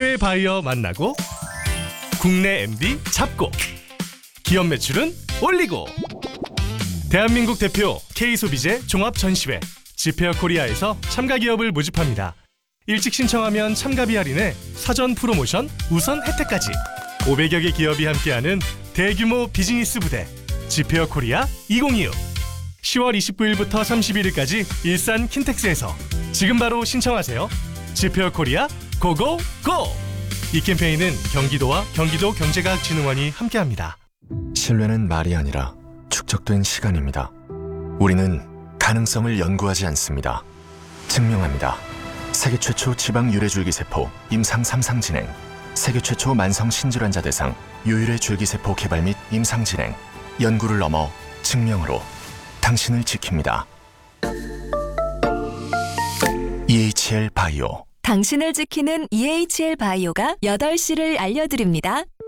해외 바이어 만나고 국내 MD 잡고 기업 매출은 올리고 대한민국 대표 K소비재 종합전시회 지페어 코리아에서 참가 기업을 모집합니다. 일찍 신청하면 참가비 할인에 사전 프로모션 우선 혜택까지 500여 개 기업이 함께하는 대규모 비즈니스 부대 지페어 코리아 2025 10월 29일부터 31일까지 일산 킨텍스에서 지금 바로 신청하세요. 지페어 코리아 고고고! 이 캠페인은 경기도와 경기도 경제과학진흥원이 함께합니다. 신뢰는 말이 아니라 축적된 시간입니다. 우리는 가능성을 연구하지 않습니다. 증명합니다. 세계 최초 지방 유래줄기세포 임상 3상 진행, 세계 최초 만성 신질환자 대상 유일의 줄기세포 개발 및 임상 진행, 연구를 넘어 증명으로 당신을 지킵니다. EHL 바이오. 당신을 지키는 EHL 바이오가 8시를 알려드립니다.